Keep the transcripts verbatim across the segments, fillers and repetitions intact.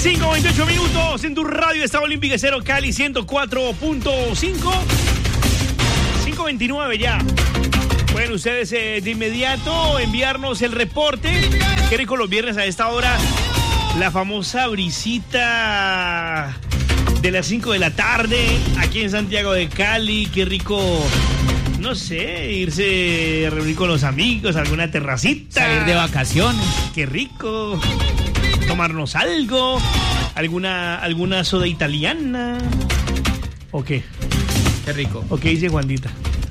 cinco veintiocho minutos en tu radio, Estado Olímpica Cero Cali ciento cuatro punto cinco. cinco veintinueve ya. Pueden ustedes eh, de inmediato enviarnos el reporte. Qué rico los viernes a esta hora. La famosa brisita de las cinco de la tarde aquí en Santiago de Cali. Qué rico, no sé, irse a reunir con los amigos, alguna terracita. Salir de vacaciones. Qué rico. Tomarnos algo. Alguna, alguna soda italiana. ¿O qué? Qué rico. ¿O qué dice Juanita?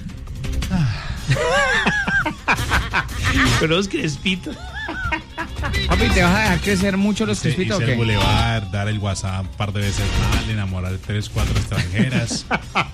Pero los crespitos. Papi, ¿te vas a dejar crecer mucho los Hice, crespitos hice o qué? el boulevard, dar el WhatsApp un par de veces mal, enamorar tres, cuatro extranjeras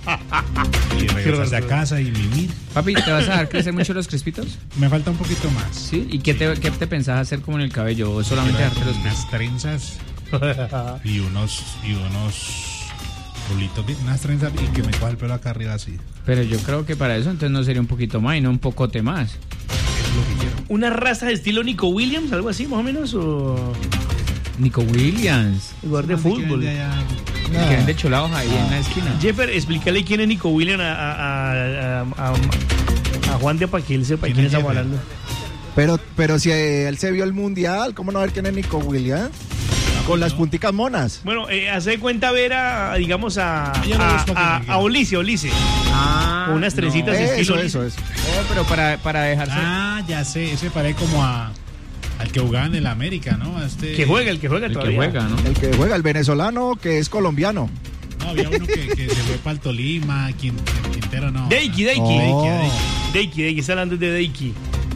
y regresarse a casa y vivir. Papi, ¿te vas a dejar crecer mucho los crespitos? Me falta un poquito más. ¿Sí? ¿Y qué te, qué te pensás hacer como en el cabello? ¿O solamente dejarte los crespitos? Unas trenzas y unos y unos rulitos, unas trenzas y que me coja el pelo acá arriba así. Pero yo creo que para eso entonces no sería un poquito más y no un pocote más. Es lo que quiero. ¿Una raza de estilo Nico Williams? ¿Algo así más o menos? ¿O Nico Williams. jugador de fútbol? De allá. Que Ah. vende cholados ahí en la esquina. Jeffer, explícale quién es Nico Williams a, a, a, a, a Juan de para que él sepa ¿Quién quién es estamos Jeffer? hablando. Pero, pero si él se vio el mundial, ¿cómo no ver quién es Nico Williams? Con las punticas monas. Bueno, eh, hace de cuenta ver a, digamos, a, Ya lo a, busco aquí, a, aquí. a Ulises, Ulises. Ah, Con unas trencitas no. de estilo Eso, Ulises. eso, eso. Oh, pero para, para dejarse... Ah, ya sé, ese parece como a al que jugaba en el América, ¿no? A este... Que juega, el que juega el que todavía. juega, ¿no? El que juega, el venezolano, que es colombiano. No, había uno que, que se fue para el Tolima, Quin- Quintero no. Deiki, Deiki. Oh. Deiki, Deiki, Deiki, está hablando de Deiki.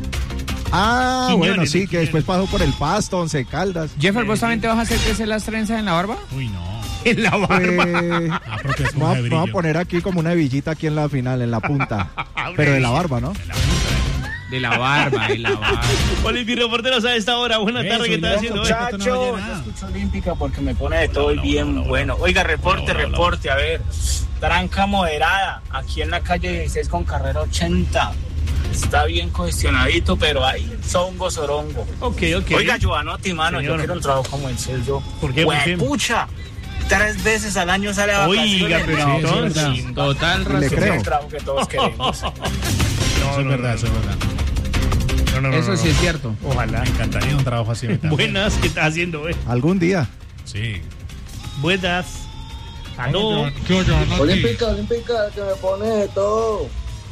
Ah, Quiñones, bueno, de sí, que Quiñones. después pasó por el Pasto, Once Caldas. Jeffer, ¿vos también te vas a hacer crecer las trenzas en la barba? Uy, no. En la barba. Eh, Ah, porque es me voy a- de me voy a brillo. poner aquí como una hebillita aquí en la final, en la punta. Pero de la barba, ¿no? De la barba, de la barba. Olimpia Reporteros a esta hora. Buenas Eso, tardes, ¿qué estás ya, haciendo hoy? muchacho. Muchachos, no yo oye nada. escucho Olímpica porque me pone de todo y bien bueno. Oiga, reporte, reporte, a ver. Tranca moderada, aquí en la calle dieciséis con carrera ochenta. Está bien congestionadito, pero hay zongo, sorongo. Ok, ok. Oiga, Giovanotti, mano, Señor. yo quiero un trabajo como el suyo. ¿Por qué? ¿Por qué? ¡Pucha! Tres veces al año sale a vacaciones. Oiga, pero No, entonces- sí, es verdad. Total Le razón. Es creo. el trabajo que todos queremos. No, Eso es no, verdad, no, eso es verdad. no, no, no, Eso no. sí es cierto. Ojalá. Me encantaría un trabajo así. a mí también. Buenas, ¿qué estás haciendo hoy? Algún día. Sí. Buenas. Aló. Olímpica, olímpica, que me pone de todo.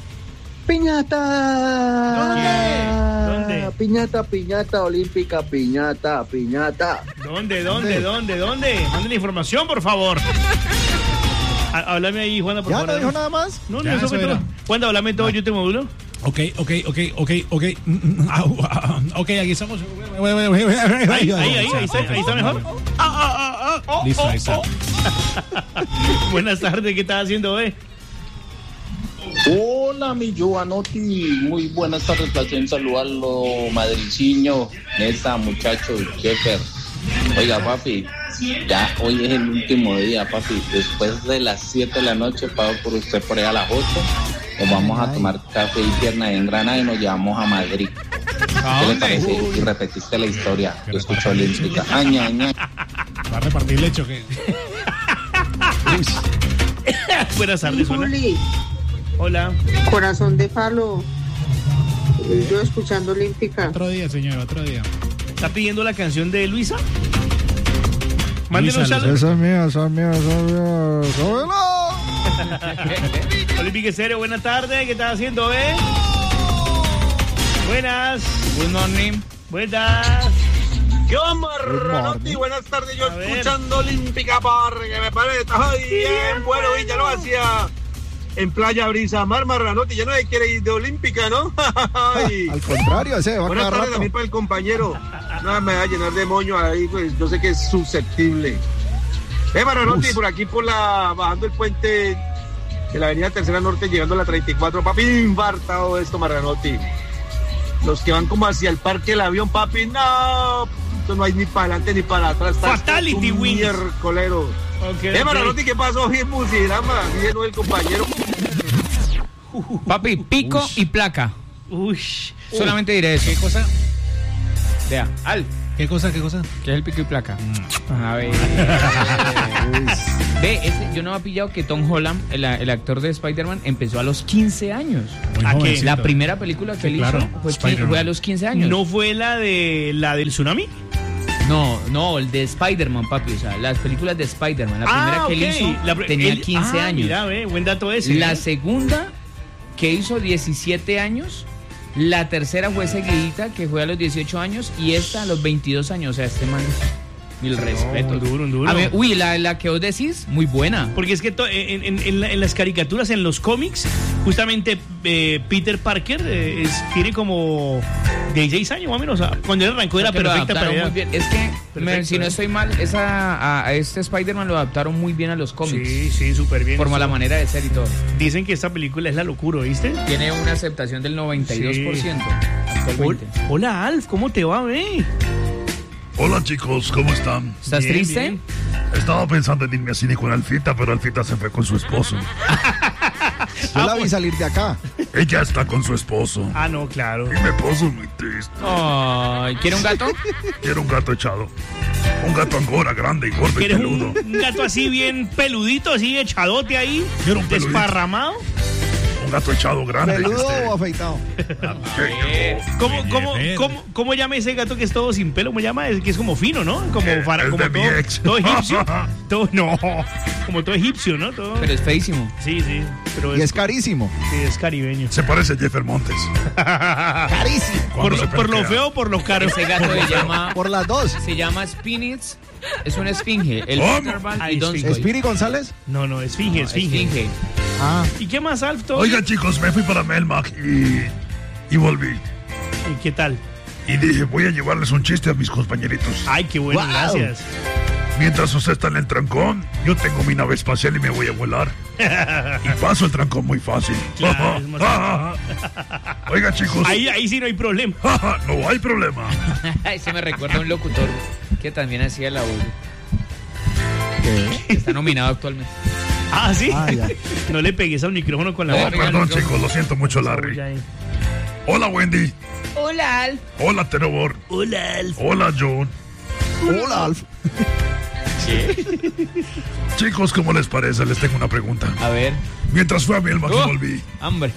Piñata. ¿Dónde? Piñata, piñata, olímpica, piñata, piñata. ¿Dónde, dónde, dónde, dónde? Mande la información, por favor. Há- Háblame ahí, Juanda, por ¿Ya favor. no dijo nada más? No, no, Ya, eso eso fue todo. era. Juanda, háblame todo, yo te modulo. Ok, ok, ok, ok, ok. Mm, mm, au, ah, Ok, aquí estamos. Ahí, ahí, ahí, ahí está, ahí está mejor. Ah, ah, ah, ah, oh, Listo, ahí oh, está. oh. Buenas tardes, ¿qué estás haciendo hoy? Hola, mi Giovanotti. Muy buenas tardes. Placer en saludarlo, madriciño, Nesta, muchachos, Jeffer. Oiga, papi, ya hoy es el último día, papi. Después de las siete de la noche, pago por usted por ahí a las ocho. Nos vamos a tomar café y pierna en Granada y nos llevamos a Madrid. ¿Qué le parece? Y repetiste la historia. Yo escucho olímpica. Aña, aña. Va a repartir lecho que. Buenas tardes, Juana. Juli, Hola. corazón de falo. Yo escuchando Olímpica. Otro día, señor, otro día. ¿Está pidiendo la canción de Luisa? Mándenos Luisa, saludos. Esa es mía, esa es mía, esa es mía. ¡Súbelo! Olímpica Estéreo, buenas tardes, ¿qué estás haciendo, eh? Buenas. Good morning. Buenas. ¿Qué onda, Marranotti? Buenas tardes, yo A ver. escuchando Olímpica porque me parece ay, bien bueno y ya lo hacía en Playa Brisa Mar, Marranotti, ya no se quiere ir de Olímpica, ¿no? Ay. Al contrario, ese va Buenas cada tardes rato. también para el compañero. Nada me va a llenar de moño ahí, pues yo sé que es susceptible. Eh, Marranotti, Uf. por aquí por la, bajando el puente de la avenida Tercera Norte, llegando a la treinta y cuatro, papi, infartado esto, Marranotti. Los que van como hacia el parque del avión, papi, no, esto no hay ni para adelante ni para atrás. Está Fatality un wins. miércolero. Ok, Eh, ok. Marranotti, ¿qué pasó? Bien Musirama, bien el compañero. Papi, pico y placa. Uy. Solamente diré eso. ¿Qué cosa? Vea, al. ¿Qué cosa, qué cosa? ¿Qué es el pico y placa? A ver. Ve, ese, yo no había pillado que Tom Holland, el, el actor de Spider-Man, empezó a los quince años. Muy ¿A qué? jovencito. La primera película que Sí, él claro, hizo fue, Spider-Man. fue a los quince años. ¿No fue la de la del tsunami? No, no, el de Spider-Man, papi. O sea, las películas de Spider-Man. La primera Ah, que ok. él hizo La pr- tenía él- quince ah, años. Mira, ve, buen dato ese. La ¿eh? segunda, que hizo diecisiete años. La tercera fue seguidita, que fue a los dieciocho años. Y esta a los veintidós años. O sea, este man, mil respetos. un duro, un duro. A ver, uy, la, la que vos decís, muy buena. Porque es que to- en, en- en la- en las caricaturas, en los cómics, justamente eh, Peter Parker eh, es- tiene como dieciséis años más o menos. O sea, cuando él arrancó era Porque lo perfecta para adaptaron ella. muy bien. Es que, me- Perfecto, si no ¿eh? estoy mal, esa, a, a este Spider-Man lo adaptaron muy bien a los cómics. Sí, sí, súper bien. Por la Eso- manera de ser y todo. Dicen que esta película es la locura, ¿viste? Tiene una aceptación del noventa y dos por ciento Hol- actualmente. Hola, Alf, ¿cómo te va, ve? Hola chicos, ¿cómo están? ¿Estás Bien, triste? bien. Estaba pensando en irme a cine con Alfita, pero Alfita se fue con su esposo. Yo Ah, la vi pues- salir de acá. Ella está con su esposo. Ah, no, claro. Y me puso muy triste. Ay, ¿quiere un gato? Quiero un gato echado. Un gato angora grande y gordo y ¿Quieres peludo. un gato así bien peludito, así echadote ahí? Quiero un peludito. Desparramado. Un gato echado grande. ¿Peludo este, o afeitado? ¿Cómo, cómo, Jennifer. cómo, ¿Cómo llama ese gato que es todo sin pelo? ¿Cómo llama? Es que es como fino, ¿no? Como, El- fara- el como de mi todo, ex. todo egipcio. Todo, no, como todo egipcio, ¿no? Todo, Pero es feísimo. sí, sí, pero Y es, es carísimo. sí, es caribeño. Se parece a Jeffer Montes. Carísimo. Por, Cuando lo- se por lo perquea. feo o por lo caro. Ese gato se llama, Por las dos. se llama Spinitz. Es una esfinge. El ¿Cómo? Peter Pan Ay, y Donskoy. ¿Espiri González? No, no, esfinge, No, esfinge. esfinge. Ah. ¿Y qué más, Alf? ¿Todo Oigan chicos, me fui para Melmac y, y volví. bien? ¿Y qué tal? Y dije, voy a llevarles un chiste a mis compañeritos. Ay, qué bueno, Wow. gracias. Mientras usted está en el trancón, yo tengo mi nave espacial y me voy a volar. Y paso el trancón muy fácil. Claro, es más Oiga chicos, Ahí, ahí sí no hay problema. no hay problema. Ese me recuerda a un locutor que también hacía la voz. ¿Qué? Que está nominado actualmente. Ah, sí. Ah, ya. No le pegues al micrófono con la No, Oh, boca. venga, perdón no, chicos, lo siento mucho Larry. Ya, ahí. Hola Wendy. Hola, Alf. Hola Trevor. Hola, Alf. Hola John. Hola, Alf. Chicos, ¿cómo les parece? Les tengo una pregunta. A ver. Mientras fui a Melmac y Oh. volví, Hambre.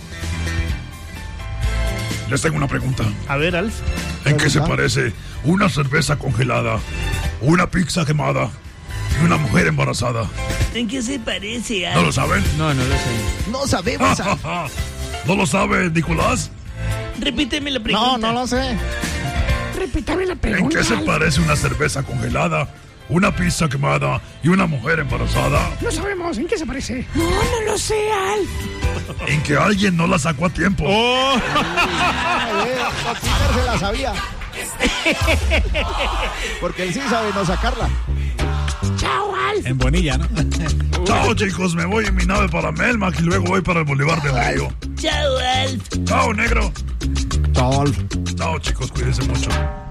les tengo una pregunta. A ver, Alf. ¿En qué se ¿Pregunta? parece una cerveza congelada, una pizza quemada y una mujer embarazada? ¿En qué se parece, ¿No lo saben? No, no lo sé. No sabemos, Alf. ¿No lo sabe Nicolás? Repíteme la No, pregunta. no lo sé. ¿En qué se parece una cerveza congelada, una pizza quemada y una mujer embarazada? No sabemos. ¿En qué se parece? En que alguien no la sacó a tiempo. Oh. Ay, eh, no, Peter se la sabía. Porque él sí sabe no sacarla. En Bonilla, ¿no? Chao chicos, me voy en mi nave para Melmac y luego voy para el Bolívar del Río. Chao, Alf. Chao negro. Chao, Alf. Chao chicos, cuídense mucho.